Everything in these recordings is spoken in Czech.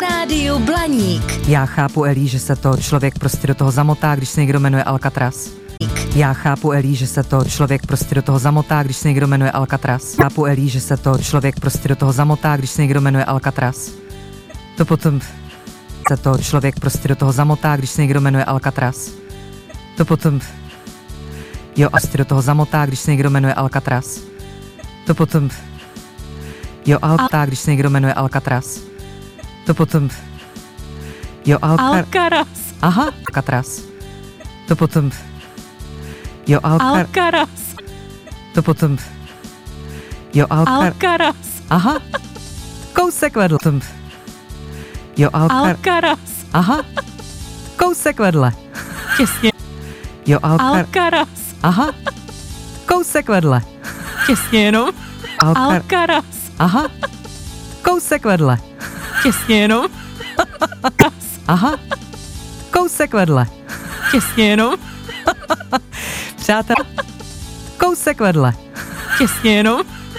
Rádiu Blaník. Já chápu, Elí, že se to člověk prostě do toho zamotá, když se někdo jmenuje Alcatraz. Já chápu, Elí, že se to člověk prostě do toho zamotá, když se někdo jmenuje Alcatraz. Chápu, Elí, že se to člověk prostě do toho zamotá, když se někdo jmenuje Alcatraz. To potom se to člověk prostě do toho zamotá, když se někdo jmenuje Alcatraz. To potom jo, asi do toho zamotá, když se někdo jmenuje Alcatraz. To potom jo, Alcatraz, když se někdo jmenuje Alcatraz. To potom jo, Alcaraz. Aha, Alcatraz. To potom jo, Alcaraz. To potom jo, Alcaraz. Aha, kousek vedle. Tom. Jo, Alcaraz. Aha, kousek vedle. Těsně. Jo, Alcaraz. Aha, kousek vedle. Těsně jenom. Alcaraz. Aha, kousek vedle. Těsně jenom. Aha, kousek vedle. Těsně jenom. Přátelé, kousek vedle. Těsně jenom.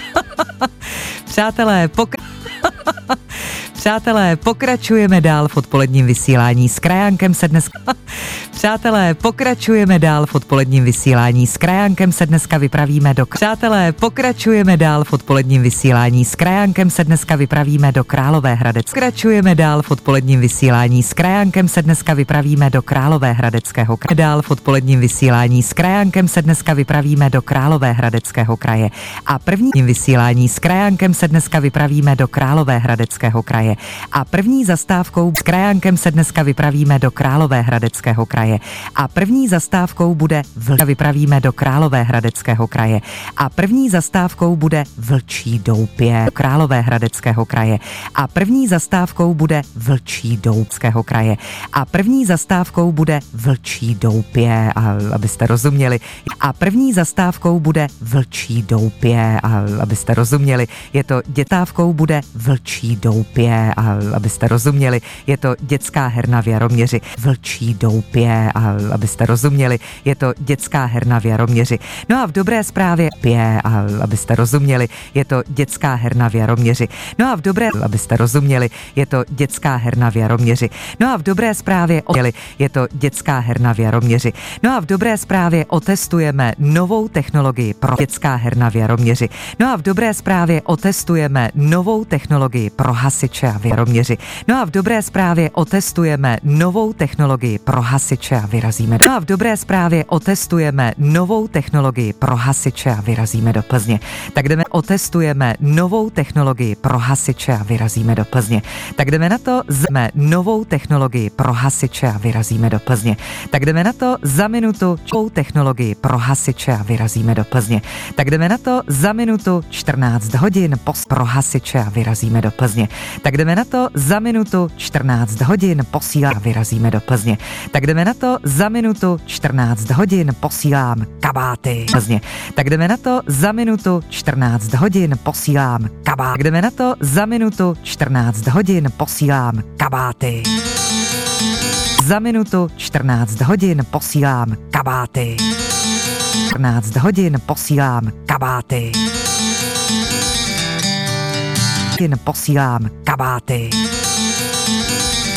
Přátelé, pokračujeme dál v odpoledním vysílání. S Krajánkem se dneska... Přátelé, pokračujeme dál v odpoledním vysílání. S Krajánkem se dneska vypravíme do... Přátelé, pokračujeme dál v odpoledním vysílání. S Krajánkem se dneska vypravíme do Královéhradeckého. Pokračujeme dál v odpoledním vysílání. S Krajánkem se dneska vypravíme do Královéhradeckého kraje. Dál v odpoledním vysílání. S Krajánkem se dneska vypravíme do Královéhradeckého kraje. A prvním vysílání s Krajánkem se dneska vypravíme do Královéhradeckého kraje. A první zastávkou s Krajánkem se dneska vypravíme do Královéhradeckého kraje. A první zastávkou bude vypravíme do Královéhradeckého kraje. A první zastávkou bude Vlčí Doupě do Královéhradeckého kraje. A první zastávkou bude Vlčí Doupského kraje. A první zastávkou bude Vlčí Doupě, a abyste rozuměli. A první zastávkou bude Vlčí Doupě, a abyste rozuměli. Je to dětávkou bude Vlčí Doupě, a abyste rozuměli. Je to dětská herna v Jaroměři. Vlčí Doupě, a abyste rozuměli. Je to dětská herna v Jaroměři. No a v dobré zprávě a abyste rozuměli. Je to dětská herna v Jaroměři. No a v dobré, abyste rozuměli. Je to dětská herna v Jaroměři. No a v dobré zprávě je to dětská herna v Jaroměři. No a v dobré zprávě otestujeme novou technologii pro dětská herna v Jaroměři. No a v dobré zprávě otestujeme novou technologii pro hasiče a v Jaroměři. No a v dobré zprávě otestujeme novou technologii pro hasiče a vyrazíme. No a v dobré zprávě otestujeme novou technologii pro hasiče a vyrazíme do Plzně. Tak jdeme, otestujeme novou technologii pro hasiče a vyrazíme do Plzně. Tak jdeme na to, zme novou technologii pro hasiče a vyrazíme do Plzně. Tak jdeme na to za minutu technologii pro hasiče a vyrazíme do Plzně. Tak jdeme na to za minutu 14 hodin pro hasiče a vyrazíme do Plzně. Tak jdeme na to za minutu 14 hodin posílá a vyrazíme do Plzně. Tak jdeme na to za minutu 14 hodin posílám kabáty Plzně. Tak jdeme na to za minutu 14 hodin posílám kabáty. Tak jdeme na to za minutu 14 hodin posílám kabáty. Za minutu 14 hodin posílám kabáty. 14 hodin posílám kabáty. Posílám kabáty.